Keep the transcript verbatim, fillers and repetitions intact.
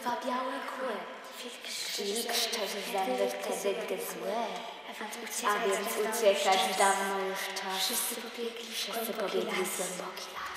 dwa białe kły. Wilk szczerzy zęby wtedy, gdy zły. A więc uciekać dawno już czas. Wszyscy pobiegli w głęboki las.